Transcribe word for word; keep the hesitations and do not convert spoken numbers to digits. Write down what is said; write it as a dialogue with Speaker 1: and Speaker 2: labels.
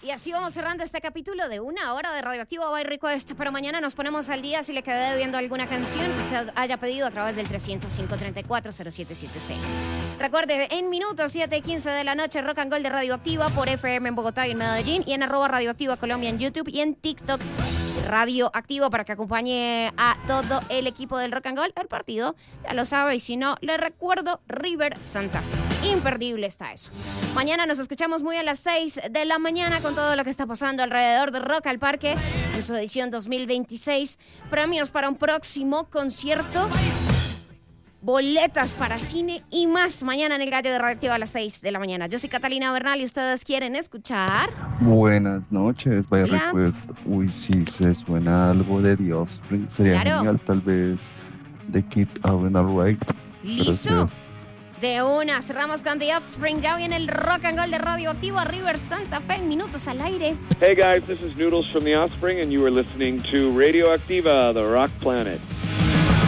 Speaker 1: Y así vamos cerrando este capítulo de una hora de Radioactivo by Request. Pero mañana nos ponemos al día si le quedé debiendo alguna canción que usted haya pedido a través del tres cero cinco, treinta y cuatro, cero siete setenta y seis. Recuerde, en minutos siete y quince de la noche, Rock and Gold de Radioactiva por F M en Bogotá y en Medellín. Y en arroba Radioactiva Colombia en YouTube y en TikTok Radioactivo para que acompañe a todo el equipo del Rock and Gold. El partido, ya lo sabe, y si no, le recuerdo River Santa Fe. Imperdible está eso. Mañana nos escuchamos muy a las seis de la mañana con todo lo que está pasando alrededor de Rock al Parque en su edición dos mil veintiséis. Premios para un próximo concierto, boletas para cine y más mañana en el Gallo de Radioactiva a las seis de la mañana. Yo soy Catalina Bernal y ustedes quieren escuchar.
Speaker 2: Buenas noches, vaya
Speaker 1: Hola.
Speaker 2: request. Uy, si se suena algo de The Offspring, sería
Speaker 1: Claro.
Speaker 2: genial, tal vez The Kids Aren't Alright.
Speaker 1: ¿Listo?
Speaker 2: Gracias.
Speaker 1: De una, cerramos con The Offspring. Ya viene el Rock and Gold de Radioactivo a River Santa Fe en minutos al aire.
Speaker 3: Hey guys, this is Noodles from The Offspring and you are listening to Radioactiva, the Rock Planet.